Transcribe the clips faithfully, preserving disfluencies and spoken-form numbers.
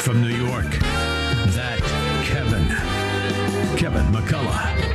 From New York, that Kevin, Kevin McCullough.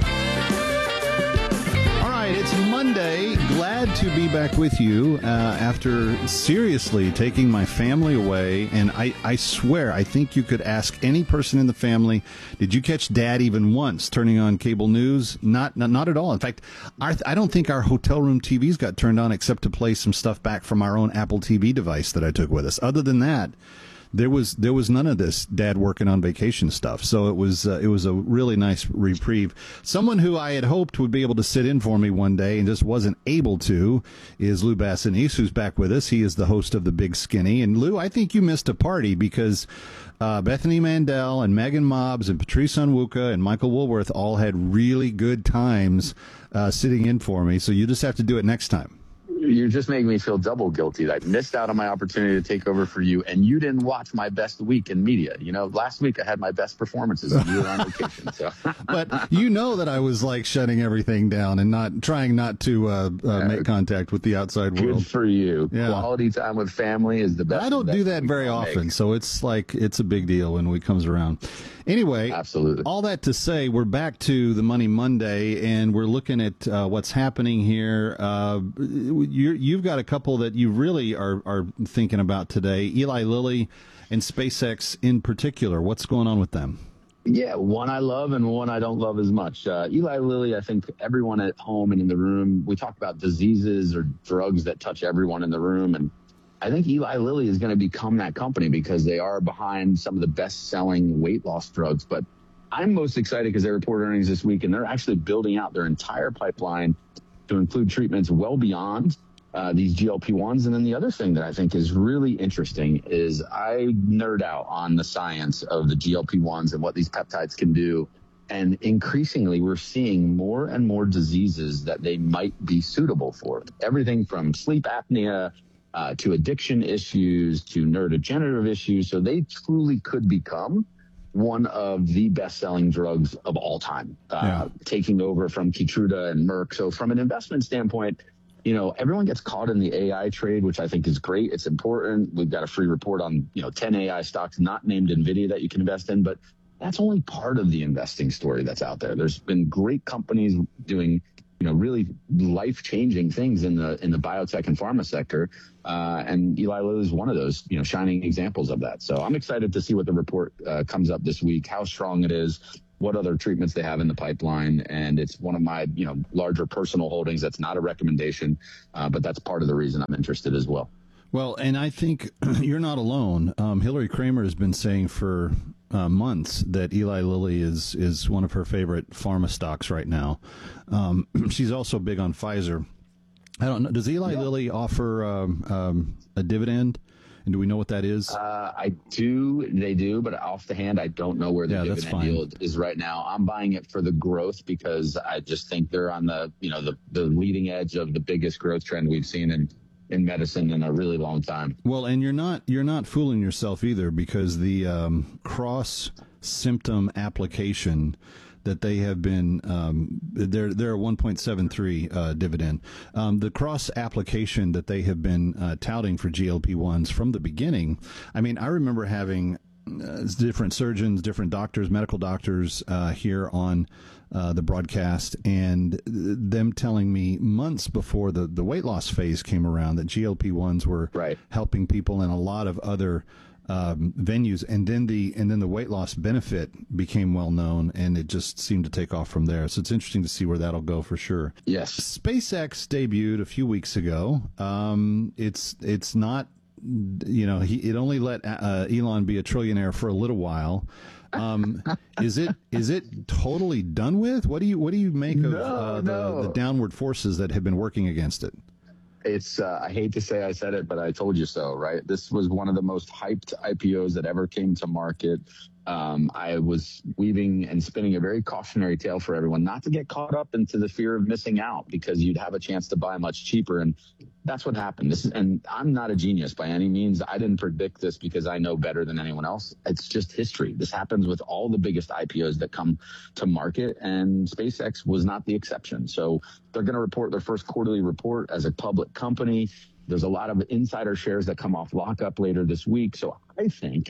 All right, it's Monday. Glad to be back with you uh, after seriously taking my family away. And I, I swear, I think you could ask any person in the family, did you catch Dad even once turning on cable news? Not not, not at all. In fact, our, I don't think our hotel room T Vs got turned on except to play some stuff back from our own Apple T V device that I took with us. Other than that, There was there was none of this Dad working on vacation stuff, so it was uh, it was a really nice reprieve. Someone who I had hoped would be able to sit in for me one day and just wasn't able to is Lou Bassanese, who's back with us. He is the host of The Big Skinny. And Lou, I think you missed a party because uh, Bethany Mandel and Megan Mobbs and Patrice Onwuka and Michael Woolworth all had really good times uh, sitting in for me. So you just have to do it next time. You're just making me feel double guilty that I missed out on my opportunity to take over for you, and you didn't watch my best week in media. You know, last week I had my best performances and you were on vacation. So. But you know that I was like shutting everything down and not trying not to uh, uh, make contact with the outside world. Good for you. Yeah. Quality time with family is the best. I don't do that very often, make. so it's like it's a big deal when it comes around. Anyway, absolutely. All that to say, we're back to the Money Monday, and we're looking at uh, what's happening here. Uh, you're, you've got a couple that you really are, are thinking about today, Eli Lilly and SpaceX in particular. What's going on with them? Yeah, one I love and one I don't love as much. Uh, Eli Lilly, I think everyone at home and in the room, we talk about diseases or drugs that touch everyone in the room, and I think Eli Lilly is going to become that company because they are behind some of the best-selling weight loss drugs. But I'm most excited because they report earnings this week, and they're actually building out their entire pipeline to include treatments well beyond uh, these G L P ones. And then the other thing that I think is really interesting is I nerd out on the science of the G L P ones and what these peptides can do. And increasingly, we're seeing more and more diseases that they might be suitable for. Everything from sleep apnea Uh, to addiction issues, to neurodegenerative issues. So they truly could become one of the best-selling drugs of all time, uh, yeah. taking over from Keytruda and Merck. So from an investment standpoint, you know, everyone gets caught in the A I trade, which I think is great. It's important. We've got a free report on, you know, ten A I stocks not named NVIDIA that you can invest in, but that's only part of the investing story that's out there. There's been great companies doing you know, really life-changing things in the in the biotech and pharma sector. Uh, and Eli Lilly is one of those, you know, shining examples of that. So I'm excited to see what the report uh, comes up this week, how strong it is, what other treatments they have in the pipeline. And it's one of my, you know, larger personal holdings. That's not a recommendation, uh, but that's part of the reason I'm interested as well. Well, and I think you're not alone. Um, Hillary Kramer has been saying for uh, months that Eli Lilly is is one of her favorite pharma stocks right now. Um, she's also big on Pfizer. I don't know. Does Eli yeah. Lilly offer um, um, a dividend? And do we know what that is? Uh, I do. They do. But off the hand, I don't know where the yeah, dividend yield is right now. I'm buying it for the growth because I just think they're on the, you know, the, the leading edge of the biggest growth trend we've seen in in medicine in a really long time. Well, and you're not you're not fooling yourself either, because the um, cross symptom application that they have been um, they're they're a one point seven three uh, dividend. Um, the cross application that they have been uh, touting for G L P ones from the beginning. I mean, I remember having uh, different surgeons, different doctors, medical doctors uh, here on Uh, the broadcast, and them telling me months before the, the weight loss phase came around that G L P ones were right. helping people in a lot of other um, venues, and then the and then the weight loss benefit became well known, and it just seemed to take off from there. So it's interesting to see where that'll go for sure. Yes, SpaceX debuted a few weeks ago. Um, it's it's not, you know, he it only let uh, Elon be a trillionaire for a little while. Um, is it is it totally done with? What do you what do you make of no, uh, the, no. the downward forces that have been working against it? It's uh, I hate to say I said it, but I told you so, right? This was one of the most hyped I P Os that ever came to market. Um, I was weaving and spinning a very cautionary tale for everyone not to get caught up into the fear of missing out, because you'd have a chance to buy much cheaper. And that's what happened. This is, and I'm not a genius by any means. I didn't predict this because I know better than anyone else. It's just history. This happens with all the biggest I P Os that come to market, and SpaceX was not the exception. So they're going to report their first quarterly report as a public company. There's a lot of insider shares that come off lockup later this week. So I think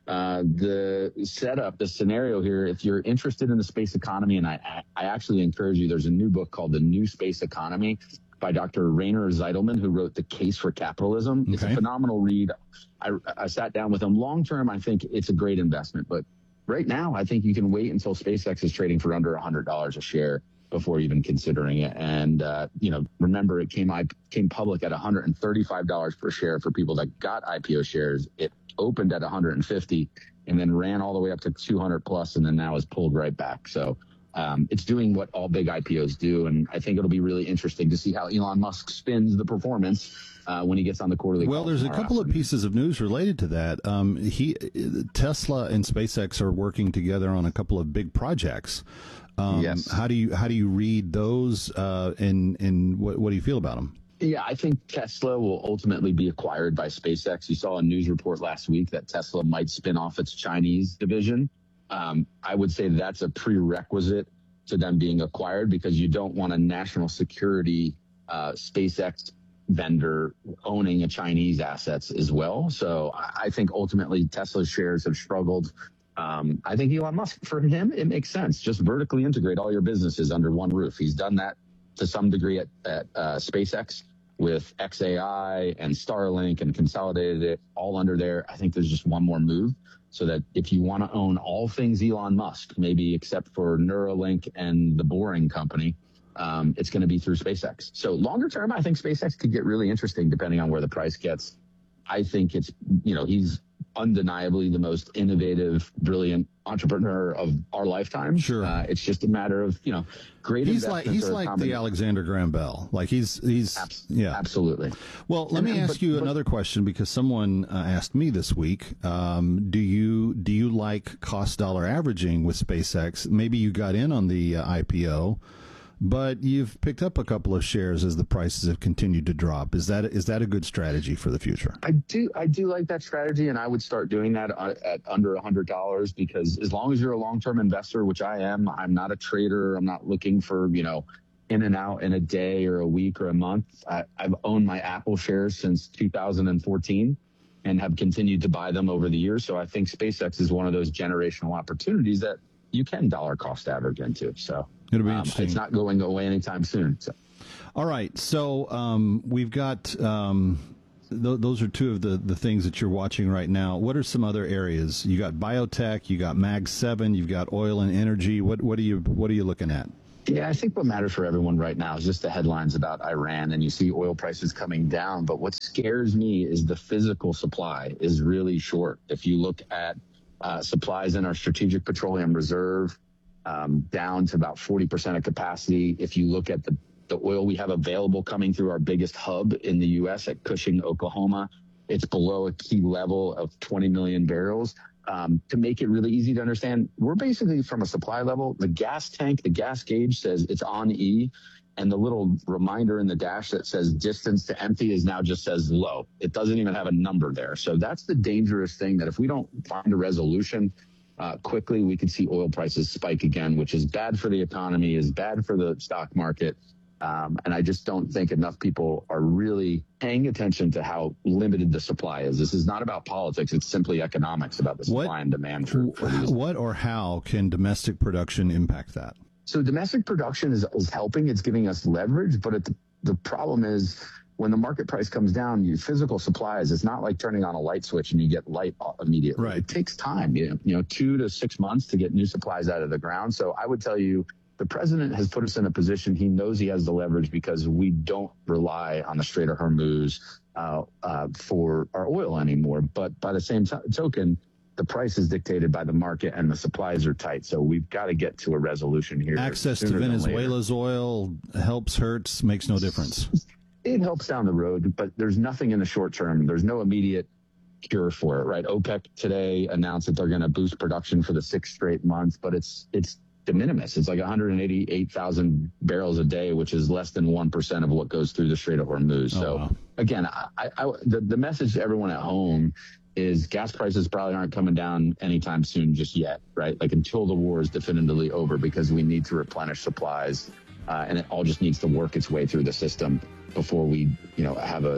uh, the setup, the scenario here, if you're interested in the space economy, and I, I actually encourage you, there's a new book called The New Space Economy by Doctor Rainer Zeidelman, who wrote The Case for Capitalism. Okay. It's a phenomenal read. I, I sat down with him. Long term, I think it's a great investment. But right now, I think you can wait until SpaceX is trading for under one hundred dollars a share before even considering it. And, uh, you know, remember, it came I came public at one hundred thirty-five dollars per share for people that got I P O shares. It opened at one hundred fifty and then ran all the way up to two hundred plus, and then now is pulled right back. So um, it's doing what all big I P Os do. And I think it'll be really interesting to see how Elon Musk spins the performance uh, when he gets on the quarterly. Well, there's a couple of pieces of news related to that. Um, he, Tesla and SpaceX are working together on a couple of big projects. Um, yes. How do you how do you read those, uh, and and what what do you feel about them? Yeah, I think Tesla will ultimately be acquired by SpaceX. You saw a news report last week that Tesla might spin off its Chinese division. Um, I would say that's a prerequisite to them being acquired, because you don't want a national security uh, SpaceX vendor owning a Chinese assets as well. So I think ultimately Tesla's shares have struggled. Um, I think Elon Musk, for him, it makes sense. Just vertically integrate all your businesses under one roof. He's done that to some degree at, at uh, SpaceX with X A I and Starlink, and consolidated it all under there. I think there's just one more move, so that if you want to own all things Elon Musk, maybe except for Neuralink and the Boring Company, um, it's going to be through SpaceX. So longer term, I think SpaceX could get really interesting depending on where the price gets. I think it's, you know, he's undeniably the most innovative, brilliant entrepreneur of our lifetime. Sure. Uh, it's just a matter of, you know, great He's like he's like the Alexander Graham Bell. Like he's he's Abs- yeah, absolutely. Well, let and, me ask but, you but, another question, because someone uh, asked me this week. Um, do you do you like cost dollar averaging with SpaceX? Maybe you got in on the uh, I P O, but you've picked up a couple of shares as the prices have continued to drop. Is that is that a good strategy for the future? I do I do like that strategy, and I would start doing that at under one hundred dollars, because as long as you're a long-term investor, which I am, I'm not a trader. I'm not looking for, you know, in and out in a day or a week or a month. I, I've owned my Apple shares since two thousand fourteen and have continued to buy them over the years. So I think SpaceX is one of those generational opportunities that you can dollar cost average into. So It'll be um, interesting. It's not going away anytime soon. So. All right. So um, we've got um, th- those are two of the, the things that you're watching right now. What are some other areas? You got biotech, you got Mag seven, you've got oil and energy. What what are you what are you looking at? Yeah, I think what matters for everyone right now is just the headlines about Iran, and you see oil prices coming down. But what scares me is the physical supply is really short. If you look at uh, supplies in our Strategic Petroleum Reserve, um, down to about forty percent of capacity. If you look at the, the oil we have available coming through our biggest hub in the U S at Cushing, Oklahoma, it's below a key level of twenty million barrels. Um, to make it really easy to understand, we're basically from a supply level, the gas tank, the gas gauge says it's on E, and the little reminder in the dash that says distance to empty is now just says low. It doesn't even have a number there. So that's the dangerous thing, that if we don't find a resolution uh, quickly, we could see oil prices spike again, which is bad for the economy, is bad for the stock market. Um, and I just don't think enough people are really paying attention to how limited the supply is. This is not about politics. It's simply economics about the supply what, and demand. For, for these. What or how can domestic production impact that? So domestic production is, is helping. It's giving us leverage. But it, the, the problem is when the market price comes down, you physical supplies, it's not like turning on a light switch and you get light immediately. Right. It takes time, you know, you know, two to six months to get new supplies out of the ground. So I would tell you, the president has put us in a position, he knows he has the leverage because we don't rely on the Strait of Hormuz uh, uh, for our oil anymore. But by the same t- token, the price is dictated by the market and the supplies are tight. So we've got to get to a resolution here. Access to Venezuela's oil helps, hurts, makes no difference. It helps down the road, but there's nothing in the short term. There's no immediate cure for it, right? OPEC today announced that they're going to boost production for the sixth straight month, but it's it's de minimis. It's like one hundred eighty-eight thousand barrels a day, which is less than one percent of what goes through the Strait of Hormuz. Oh, so wow. again, I, I, the, the message to everyone at home is gas prices probably aren't coming down anytime soon just yet, right? Like until the war is definitively over, because we need to replenish supplies uh, and it all just needs to work its way through the system before we, you know, have a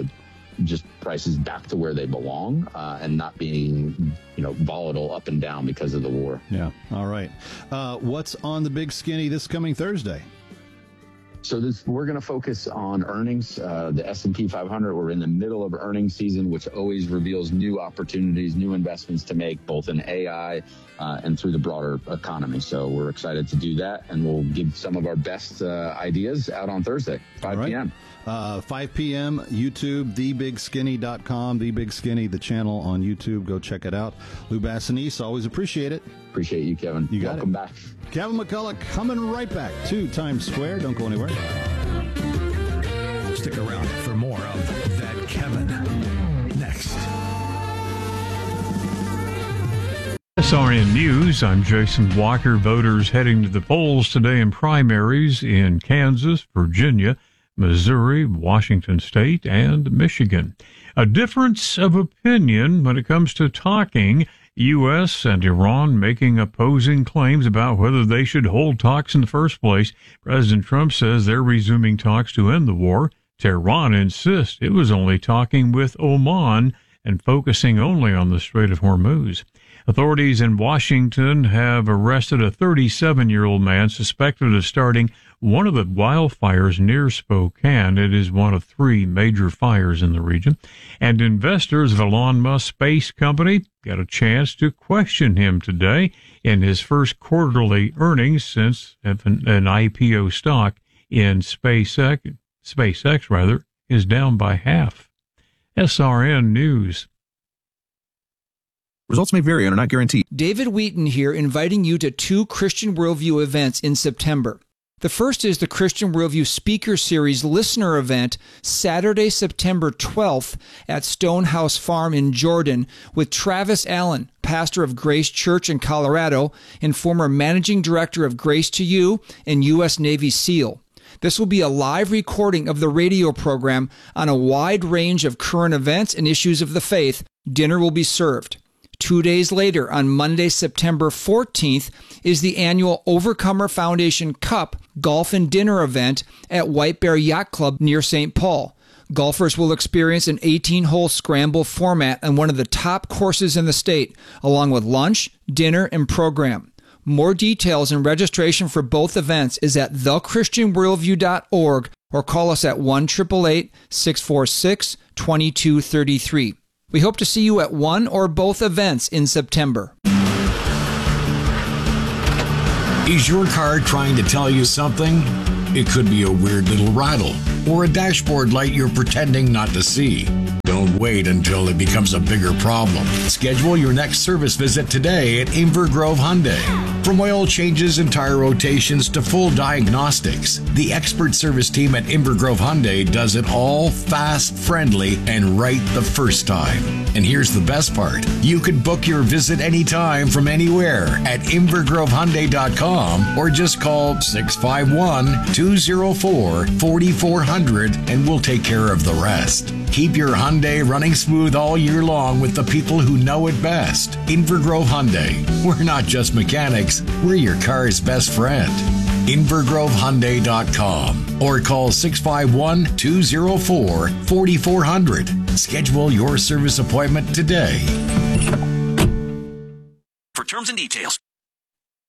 just prices back to where they belong uh, and not being, you know, volatile up and down because of the war. Yeah. All right. Uh, what's on the Big Skinny this coming Thursday? So this, we're going to focus on earnings. Uh, the S and P five hundred, we're in the middle of earnings season, which always reveals new opportunities, new investments to make, both in A I uh, and through the broader economy. So we're excited to do that, and we'll give some of our best uh, ideas out on Thursday, five p.m. Uh, five p.m. YouTube, the big skinny dot com, The Big Skinny, the channel on YouTube. Go check it out. Lou Bassanese, always appreciate it. Appreciate you, Kevin. You got Welcome it. back. Kevin McCullough coming right back to Times Square. Don't go anywhere. Stick around for more of That Kevin next. S R N News, I'm Jason Walker. Voters heading to the polls today in primaries in Kansas, Virginia, Missouri, Washington State, and Michigan. A difference of opinion when it comes to talking. U S and Iran making opposing claims about whether they should hold talks in the first place. President Trump says they're resuming talks to end the war. Tehran insists it was only talking with Oman and focusing only on the Strait of Hormuz. Authorities in Washington have arrested a thirty-seven-year-old man suspected of starting one of the wildfires near Spokane. It is one of three major fires in the region. And investors of Elon Musk's space company got a chance to question him today in his first quarterly earnings since an I P O stock in SpaceX, SpaceX rather, is down by half. S R N News. Results may vary and are not guaranteed. David Wheaton here, inviting you to two Christian Worldview events in September. The first is the Christian Worldview Speaker Series listener event, Saturday, September twelfth at Stonehouse Farm in Jordan with Travis Allen, pastor of Grace Church in Colorado and former managing director of Grace to You and U S Navy SEAL. This will be a live recording of the radio program on a wide range of current events and issues of the faith. Dinner will be served. Two days later, on Monday, September fourteenth, is the annual Overcomer Foundation Cup Golf and Dinner event at White Bear Yacht Club near Saint Paul. Golfers will experience an eighteen-hole scramble format on one of the top courses in the state, along with lunch, dinner, and program. More details and registration for both events is at the christian worldview dot org or call us at one eight eight eight, six four six, two two three three. We hope to see you at one or both events in September. Is your car trying to tell you something? It could be a weird little rattle or a dashboard light you're pretending not to see. Don't wait until it becomes a bigger problem. Schedule your next service visit today at Inver Grove Hyundai. From oil changes and tire rotations to full diagnostics, the expert service team at Inver Grove Hyundai does it all fast, friendly, and right the first time. And here's the best part. You can book your visit anytime from anywhere at inver grove hyundai dot com or just call six five one, two oh four, four four zero zero and we'll take care of the rest. Keep your Hyundai running smooth all year long with the people who know it best. Inver Grove Hyundai. We're not just mechanics, we're your car's best friend. inver grove hyundai dot com or call six five one, two oh four, four four zero zero. Schedule your service appointment today. For terms and details.